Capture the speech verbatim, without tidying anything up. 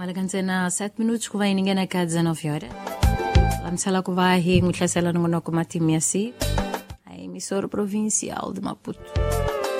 Malaga ntsena sete minutos ku va iningena eka dezenove horas. Hlamusela ku va hi n'wi hlasela nongonoko Matimasi a emisora provincial de Maputo.